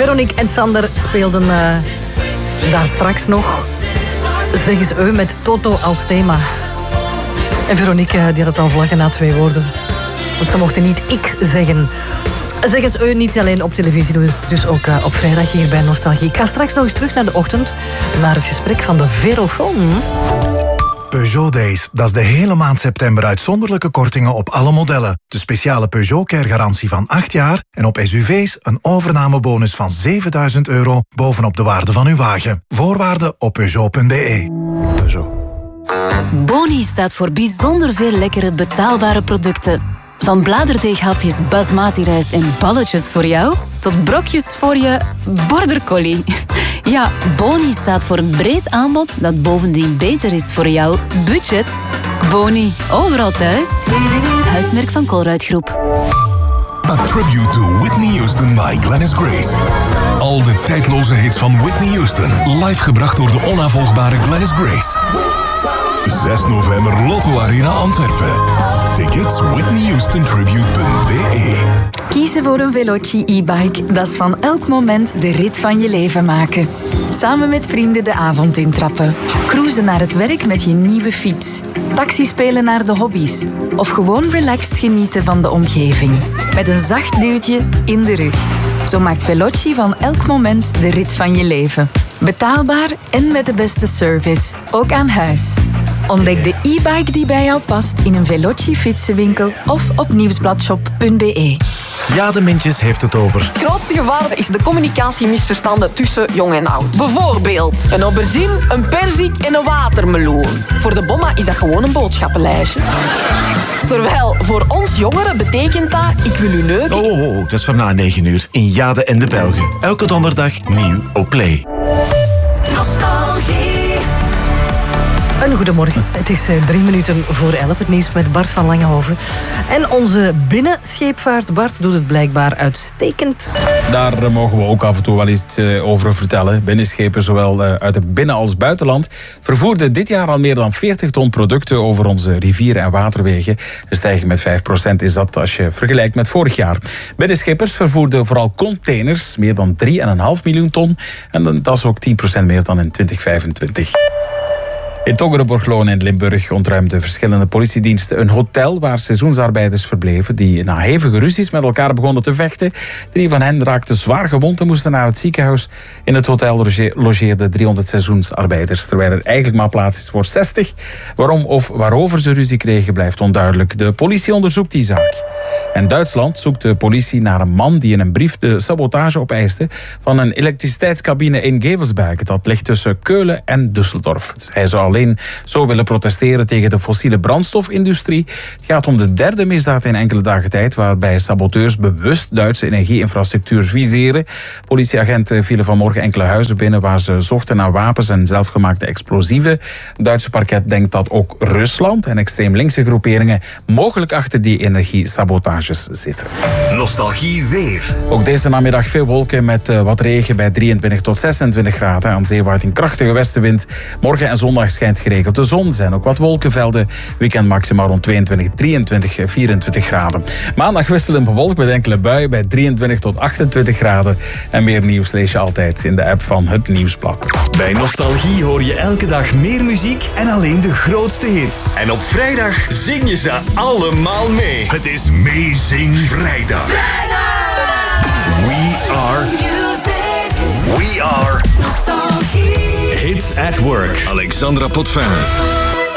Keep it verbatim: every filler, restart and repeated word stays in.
Veronique en Sander speelden uh, daar straks nog Zeg eens eu met Toto als thema. En Veronique die had het al vlaggen na twee woorden. Want ze mochten niet ik zeggen. Zeg eens eu niet alleen op televisie, dus ook uh, op vrijdag hier bij Nostalgie. Ik ga straks nog eens terug naar de ochtend, naar het gesprek van de Verofoon. Peugeot Days, dat is de hele maand september uitzonderlijke kortingen op alle modellen. De speciale Peugeot Care garantie van acht jaar en op S U V's een overnamebonus van zevenduizend euro bovenop de waarde van uw wagen. Voorwaarden op peugeot punt b e. Peugeot. Boni staat voor bijzonder veel lekkere betaalbare producten. Van bladerdeeghapjes basmati rijst en balletjes voor jou, tot brokjes voor je border collie. Ja, Boni staat voor een breed aanbod dat bovendien beter is voor jouw budget. Boni, overal thuis. Huismerk van Colruyt Groep. A tribute to Whitney Houston by Glennis Grace. Al de tijdloze hits van Whitney Houston. Live gebracht door de onafvolgbare Glennis Grace. zes november Lotto Arena Antwerpen. Tickets whitney houston tribute punt b e. Kiezen voor een Veloci e-bike, dat is van elk moment de rit van je leven maken. Samen met vrienden de avond intrappen. Cruisen naar het werk met je nieuwe fiets. Taxi spelen naar de hobby's. Of gewoon relaxed genieten van de omgeving. Met een zacht duwtje in de rug. Zo maakt Veloci van elk moment de rit van je leven. Betaalbaar en met de beste service. Ook aan huis. Ontdek de e-bike die bij jou past in een Veloci fietsenwinkel of op nieuwsbladshop punt b e. Ja, de Mintjes heeft het over. Het grootste gevaar is de communicatiemisverstanden tussen jong en oud. Bijvoorbeeld een aubergine, een perzik en een watermeloen. Voor de bomma is dat gewoon een boodschappenlijstje. Terwijl voor ons jongeren betekent dat ik wil u neuken. Oh, oh, oh, dat is van na negen uur in Jade en de Belgen. Elke donderdag nieuw op Play. Nostalgie. Een goedemorgen. Het is drie minuten voor elf. Het nieuws met Bart van Langenhoven. En onze binnenscheepvaart, Bart, doet het blijkbaar uitstekend. Daar mogen we ook af en toe wel eens over vertellen. Binnenschepen, zowel uit het binnen- als buitenland, vervoerden dit jaar al meer dan veertig ton producten over onze rivieren en waterwegen. Een stijging met vijf procent is dat als je vergelijkt met vorig jaar. Binnenschippers vervoerden vooral containers, meer dan drie komma vijf miljoen ton. En dat is ook tien procent meer dan in twintig vijfentwintig. In Tongeren, Borgloon en Limburg ontruimden verschillende politiediensten een hotel waar seizoensarbeiders verbleven die na hevige ruzies met elkaar begonnen te vechten. Drie van hen raakten zwaar gewond en moesten naar het ziekenhuis. In het hotel logeerden driehonderd seizoensarbeiders, terwijl er eigenlijk maar plaats is voor zestig. Waarom of waarover ze ruzie kregen blijft onduidelijk. De politie onderzoekt die zaak. In Duitsland zoekt de politie naar een man die in een brief de sabotage opeiste van een elektriciteitscabine in Gevelsberg. Dat ligt tussen Keulen en Düsseldorf. Hij zou alleen zo willen protesteren tegen de fossiele brandstofindustrie. Het gaat om de derde misdaad in enkele dagen tijd, waarbij saboteurs bewust Duitse energieinfrastructuur viseren. Politieagenten vielen vanmorgen enkele huizen binnen waar ze zochten naar wapens en zelfgemaakte explosieven. Het Duitse parket denkt dat ook Rusland en extreem linkse groeperingen mogelijk achter die energiesabotages zitten. Nostalgie weer. Ook deze namiddag veel wolken met uh, wat regen bij drieëntwintig tot zesentwintig graden. Aan zee waait een krachtige westenwind. Morgen en zondag schijnt geregeld de zon. Er zijn ook wat wolkenvelden. Weekend maximaal rond tweeëntwintig, drieëntwintig, vierentwintig graden. Maandag wisselend bewolkt met enkele buien bij drieëntwintig tot achtentwintig graden. En meer nieuws lees je altijd in de app van Het Nieuwsblad. Bij Nostalgie hoor je elke dag meer muziek en alleen de grootste hits. En op vrijdag zing je ze allemaal mee. Het is Meezing Vrijdag. We are music. We are Nostalgie. Hits at Work. Alexandra Potvin.